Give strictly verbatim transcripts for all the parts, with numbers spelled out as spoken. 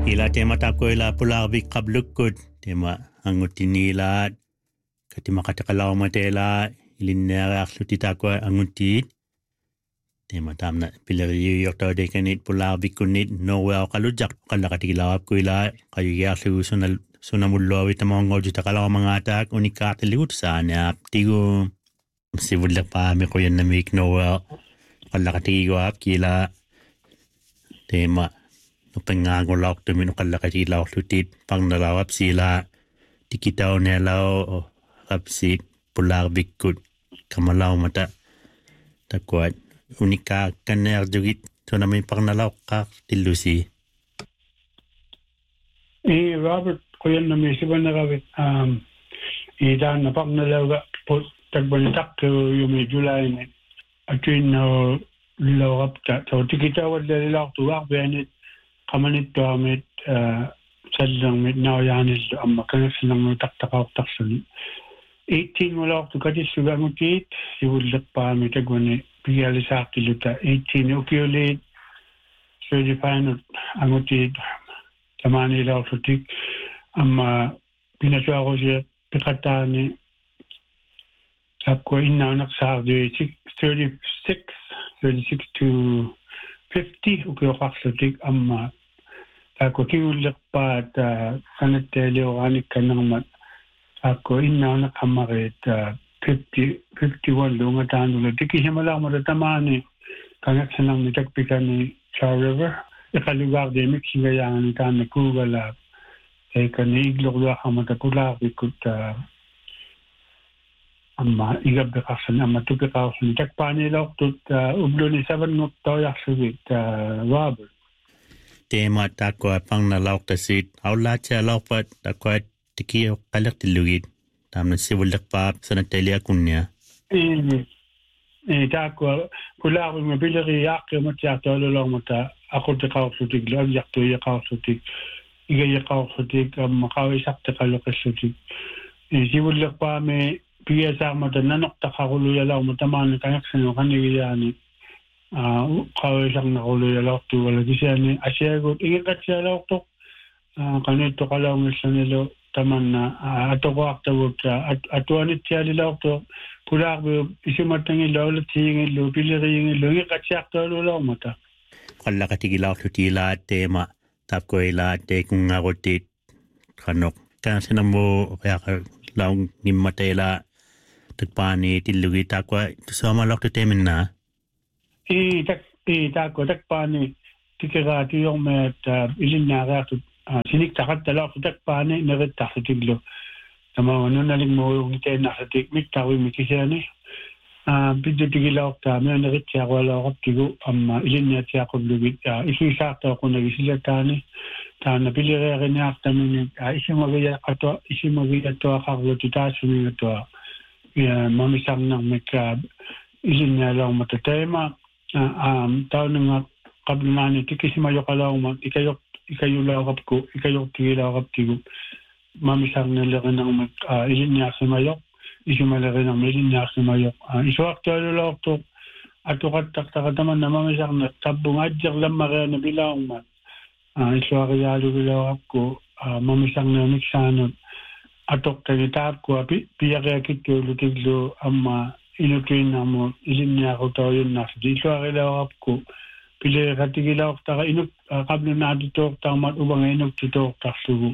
Ila tema tako ila pularvik qablukkud tema angutinilaat katima qatakalaumata ilinneariarluti tako angutiit tema tamna pileriyortaudekanit pularvikkunnit norwea qalujaq qallaqatigilaapkuila qayugiarlugu sunal sunamulluavi tamongoju taqalaumangataak unikaartiligut saanaap tigu sivullerpaami quyannamik norwea qallaqatigiguap kila tema penganggolauk tu minu kallakati lauk lutit pangnalawap sila tikitau nelau rapsi pular bikut kamalau mata takuat unika kaner jugit tu namin pangnalauk ka tilusi. Eh Robert kuyan namin siban na rawit um idan na pangnalauk po tagbanitak yung July ni atuin na lawap ta so tikitau wala lauk tuwak benit kamanit to amit sadlang mit now yanis amma kana silang taktakak taksun eighteen wala to kadis suga mutit siwulak pa mit agwani piyali sa kiluta eighteen ukiyulit certified amutit tamani law futik amma pinaswa ko siya pikatani sapko inna naksa de thirty-six thirty-six to fifty ukiyokaksutik amma ako kiulik pa at kanat teleoranik ka ng mat ako inaw na kamarit fifty fifty-one lunga tanong tiki himala mo tatamani kanat sanang mitagpika ni Char River ikalugar de miksigayangan ni tanong kugala kay kaniiglok ka matapula ikut amma igabekasan amma tupikasan takpani law tut ublo ni seven not toyak suwit Robert tema tako pang na lauk tasit aula cha laupat tako tikio kalak tilugit tamna sivulak pa sanatelia kunya eh eh tako kula ko mabiliri yak mo tiya tolo lang mata ako tikaw sutig lag yak to yak sutig igay yak sutig makawi sakta kalok sutig eh sivulak pa me piya sa mata nanok takakuluya lang mata man kayak sino kaniyani ah kawai sang nakulo yalok tu wala kisya ni asya gut ingat siya lok to kanito kalaw ng nilo taman na ato ko aktawag atuanit siya lilok to pula ko isimatang ilaw lating ilo piliri ilo ingat siya aktawag lok mata kalla katigilaw tutila tema tapko ila te kung ngagotit kanok kan sinamo kaya law nimmatela tagpani tilugi takwa tusama lok to temin na eh tak eh tako takpani tikira tiyong met ilinara tu sinik takat tala ko takpani narit takitiglo tama ano naling mo yung ite nakatik mit tawi mikisani ah bidyo tigilaw ta may narit siya wala ko tigo amma ilinya siya ko lugit isisa ta ko nagisila tani ta napilire rin akta min isimagaya ato isimagaya to akaklo titaso min to ya mamisang nang meka ilinya lang matatema um tao nga kabnani tikisimayo kalaw man ikayok ikayulaw ko ikayok tigilaw kaptigo mamisang nalagan ng mag ilinya simayok isimalagan ng ilinya simayok iso aktual law to ato kat taktakataman na mamisang na tabong adyak lang mara na bilang man iso akayalo bilaw ko mamisang na miksanot atok tagitab ko piyakaya kityo lutiglo amma inukin na mo ilinya ko tayo yun na dito akilaw ko pili katigilaw taka inuk kablo na dito taka matubang inuk dito taksugo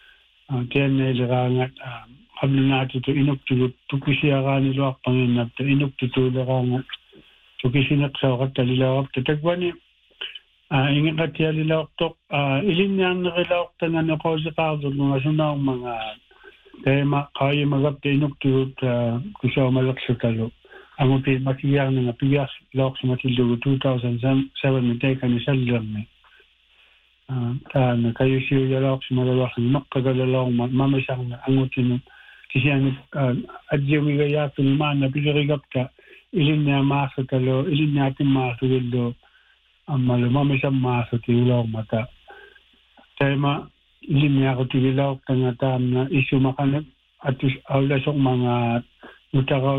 tiyan na ilarangat kablo na dito inuk dito tukisiya ka nilo ak panginap ta inuk dito ilarangat tukisinak sa katalilaw ta tagwani ingin katiya lilaw tok ilinya nakilaw ta nga nako sa kaso mga sunang mga tema kaya magapte inuk dito kusaw malak sa talo ang uti matiyang nga piyas lok sa matildo two thousand seven mitay kani sallang ni ta na kayo siya lok sa malawak ng nakagalaw mamasang ang uti no kasi ang adyo mi gaya tulman na pilirigap ka ilin niya maso talo ilin natin maso wildo ang malumamasang maso tilaw mata tema ilin niya ko tilaw tanga na isu makanag at awlasok mga utakaw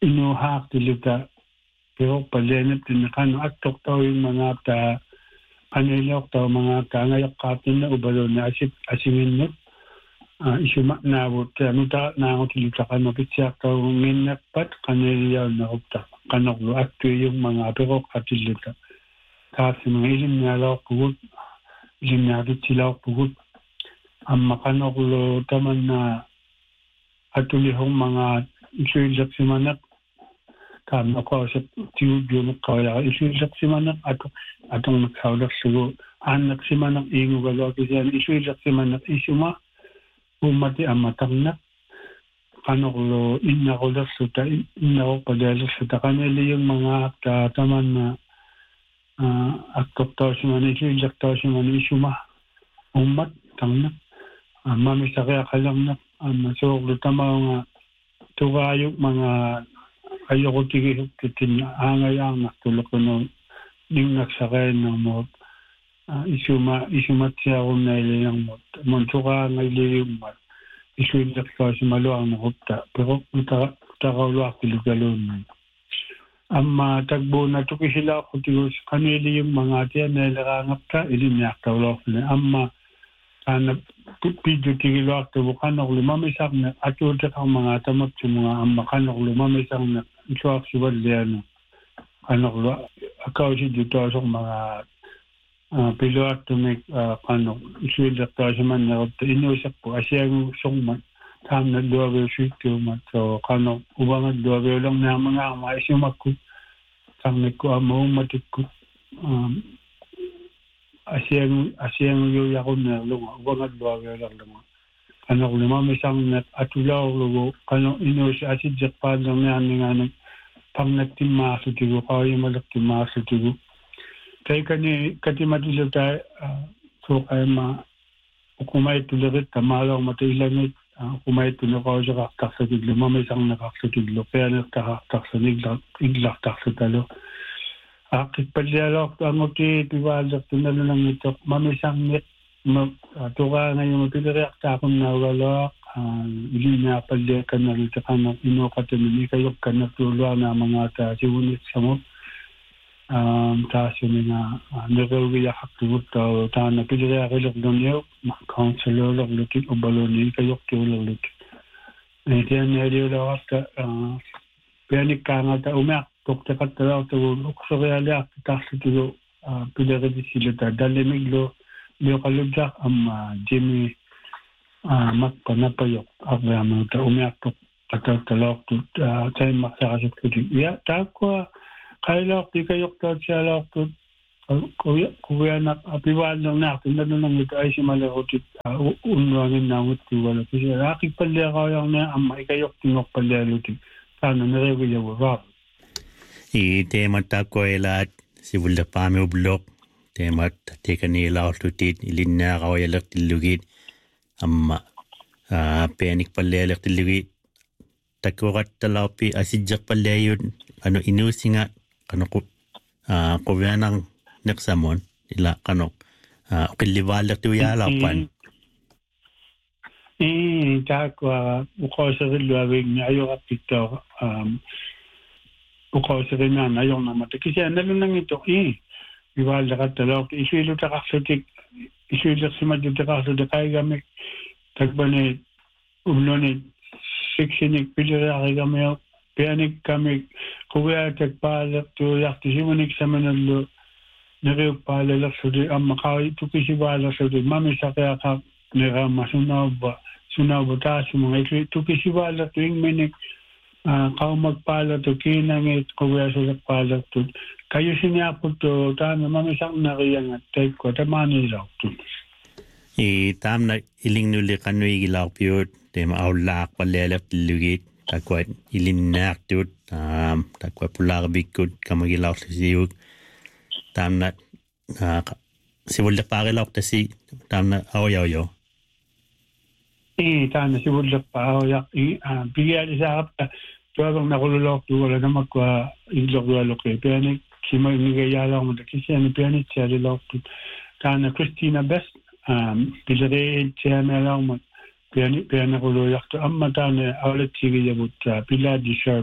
inuhak tilita pero palenip din kano at toktaw yung mga ta kanila taw mga kangayak kapin na ubalo na asip asingin no isuma na wot ano ta na ako tilita kan mapitsak taw minnak pat kanila na upta kanoklo at yung mga pero katilita kasi mga ilim na law pugut ilim na sila pugut ang makanoklo taman na atulihong mga isulak si manak kami ako sa tiyudyo na kaya isulak si manak ato atong nagsawdak sugo anak si manak ingo galo kasi isulak si manak isuma umati ang matangnak kanoklo inna ko lasuta inna ko padala sa kanila yung mga akta taman na aktok tao si manak isulak tao si manak isuma umat tangnak mami sa kaya kalang na masuklo tama nga tugayo mga ayoko tigil kitin angayang natulog ko no ning nagsakay no mo isuma isuma siya ko na ilang mo montuka ngayon mo isulak ko si maluang na hupta pero ta takawlo kilgalon amma tagbo na to sila ko tigos kanili yung mga tiyan na ilarangap ka ilimyak tawlo amma ana pidyo tigilo akto bukan ako lumamisak na ato ta ang mga tamat sa mga amakan ako lumamisak na ito actual diyan ano ko akaw si dito sa mga pilo akto may ano isulat ta sa man na inusak po asya yung sungman tam na dobe sito man so kano ubang dobe lang na mga maisumak ko kami ko amo matik ko asyang asyang yo ya ko na lunga ubangat bago lang lunga ano ko naman may sang net atulaw lugo kano ino si asid jakpan lang na nga nang pang nagtima sa tigo kaya malaktima sa tigo kay kani katimati ta so kay ma kumay tulit tamalo matailanit kumay tuno ko sa kaksa tiglo may sang nakaksa tiglo kaya nakaksa tiglo igla kaksa talo akit palyalok ang uti tiwalak tunalo lang ito mamisang net tuka ngayon mapilireak ta akong nawalak hindi na palyakan na rito ka na inokatanin ikayok ka na tulo na mga ta siwunit sa mo taas yun nga nagawiyak aktiwot ta ta na pilireak ilok doon yaw counselor lak lutit o baloni ikayok tulo lutit ito yan nariyo lawat ka pianik ka nga ta umiyak Dokter kata tu uksoreale akta situ pilih di sila ta dalam iglo dia kalau jak am Jimmy mak panapayok apa yang ta umiak tu kata telok tu saya maksa kasih tu ya tak ko kailok di kayok tu sialok tu kuya kuya nak apiwal lang na tu na nang ito ay si malakot unwangin na uti wala kasi akik palya ko yung na am ikayok tingok palya luti sana narewi yaw rap I temat tako elat si bulda pami ublok temat tekani laut tutit ilinna kawalak tilugit amma penik palelak tilugit tako kat talapi asijak palayun ano inusinga kano ko kuwanang naksamon ila kano kiliwalak tu yalapan eh tako uko sa luwag ni ayo kapito um Bukaw sa rin na yung namatay. Kasi ano lang ito, eh. Iwala ka talaw. Isuilo ta kaksutik. Isuilo si Madyo ta kaksutik. Kaya kami, tagbanit, umlonit, siksinik, pilira kaya kami, pianik kami, kuya tagpalak, tuyak, tisimunik sa manalo, nariw palalak sa di, ang makawit, tukisiwala sa di, mami sa kaya ka, nirama, sunaw ba, sunaw ba taas, mga ito, tukisiwala, tuwing minik, Uh, kau magpala to kinangit kuya sa pala to kayo siniapo to tama mamisang nariyang at type ko tamani raw to I tam na iling nuli kanui gilaw piyot tema aulak palelak tilugit takwat ilinak tut um takwat pulag bikut kamagilaw sa siyug tam na si wala pagilaw ta si tam na awayaw yo eh tam na si wala pa awayak i bigyan sa kapta Tuwag nakululok tu wala na magwa iglok-lok eh. Pianik, si Magigayala mo daki siya ni Pianik siya lilok tu. Kana Christina Best, um, pilare siya na lang mo. Pianik, pianik kuluyak tu. Amma tane, awlat sige yabut, pila di sharp.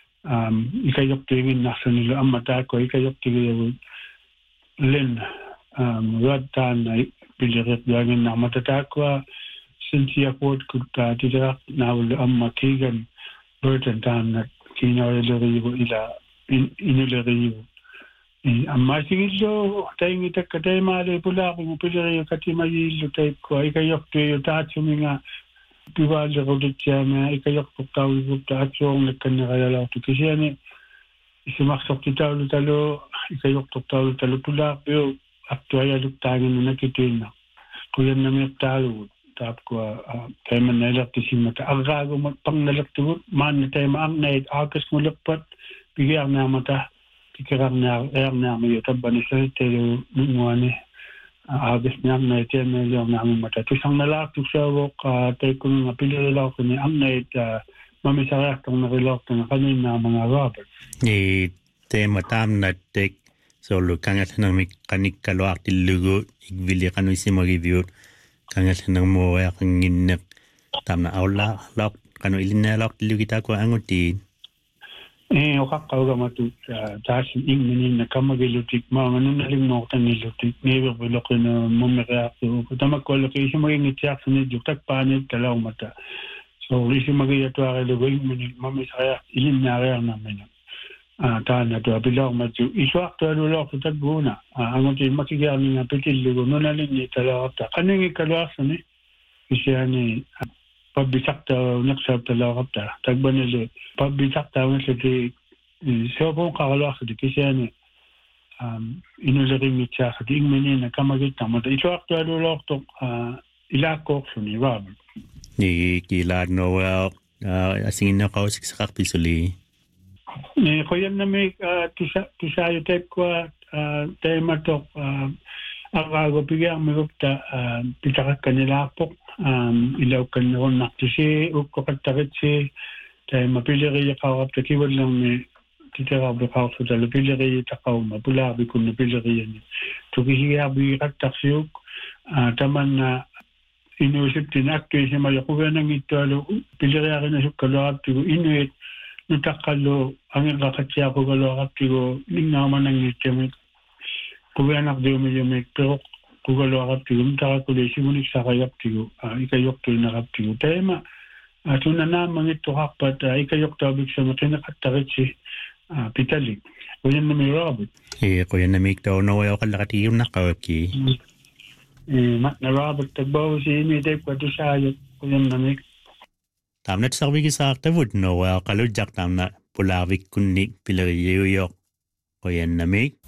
Um, ikayok tingin nasa nilo. Amma tako, ikayok sige yabut. Lin, Muatan Bilirit Yangan Namatakwa, Cynthia Port Kuta, Tida, now Amma Keegan, Burton Tan, Kino Ila, Inulariu. Amma Singizo, Tang it a Katema, Pula, Pilla Katima, Lutai, Ikayok to your Tatsuminga, Piva, the Rodicana, Ikayok Tau, Tatsu, the Canara to Kishani. Si maksok kita talo ikayok talo talo pula pero aktuaya luktangan na nakitin na kuyan na may talo tap ko kay man nalak si mata agago pang nalak tu man na tay maang na akas mo lakpat bigyan na mata tikirang na er na may taban sa telo nuani agas na na tay na yung na mata tu sang nalak tu sa wok tay kun napili la ko ni ang na mamisarap tong narilok ng kanina mga Robert. Ni tema tam na tek solo kangat nang mekanik kalwak tilugo igvili kanu isi mo review kangat nang mo ya kangin tam na aula lok kanu ilina lok tilugo kita ko anguti. Eh okak kauga matu tasin ingminin na kamagilutik mga nung nalimnotan nilutik never bulok na mumireak so tama ko location mo yung ityak sa nidyo panit talaw mata. So, isi magaya to ako lagay mo ni mami saya ilin na rin namin. Ah, tana to bilang matu. Iso akto lolo ko tagbuna. Ah, ang tin makigyan nga pitil lugo no nalin ni talaga. Kaning ikalasan ni isi ani pabisak ta naksab talaga ta. Tagbanile pabisak ta sa ti so po kakalawas di kasi ani um inulari mi cha sa ding menin na kamagit ta mo. Iso akto lolo to ilakok so ni Robert. Ni kilad Noel asingin na kausik sa kakpisuli. Ni koyan na may tusayo type ko tema to agago pigyan may gupta pitakat kanila po ilaw kanon naktisi ukko kataritsi tayo mapiliri yakawap ta kiwad lang may titira bakaw sa talo piliri takaw mapulabi kung napiliri yan. Tukihiyabi kataksiyok taman na inuusip tinakto siya malakuha ng italo pilirakin na siya kalakap tigo inuit nutakalo ang kakatsiya ko kalakap tigo ningnaman ng itiyamit kuha anak diyo medyo pero kukalakap tigo mutakakuloy simunik sa kayap tigo ikayok to nakap tigo tema at una naman ito kapat ikayok tabik sa matinakatarit si pitalik kuya na may Robert eh kuya na may ito nawayaw kalakatiyo na kawaki eh mat na Robert tagbaw si ini day pa to sa ayot kuyan namik tamna sa wiki sa aktavud no wa kalujak tamna pulavik kunni pilariyo kuyan namik